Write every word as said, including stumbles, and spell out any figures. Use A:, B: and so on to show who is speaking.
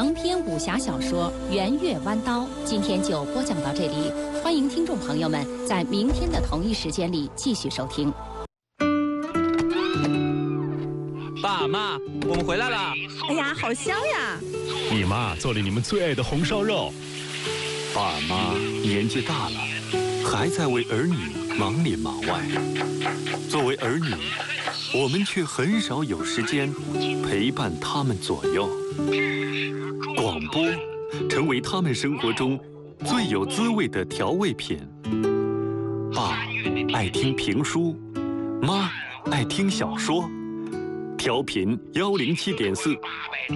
A: 长篇武侠小说《圆月弯刀》，今天就播讲到这里。欢迎听众朋友们在明天的同一时间里继续收听。
B: 爸妈，我们回来了！
C: 哎呀，好香呀！
D: 你妈做了你们最爱的红烧肉。
E: 爸妈年纪大了，还在为儿女忙里忙外。作为儿女，我们却很少有时间陪伴他们左右。广播成为他们生活中最有滋味的调味品。爸爱听评书，妈爱听小说。调频幺零七点四。